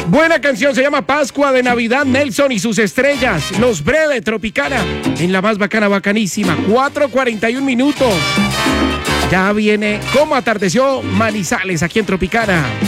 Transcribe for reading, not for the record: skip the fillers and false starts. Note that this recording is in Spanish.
Buena canción, se llama Pascua de Navidad, Nelson y sus estrellas, Los Breve Tropicana, en la más bacana, bacanísima, 4:41 minutos. Ya viene Cómo atardeció Manizales aquí en Tropicana.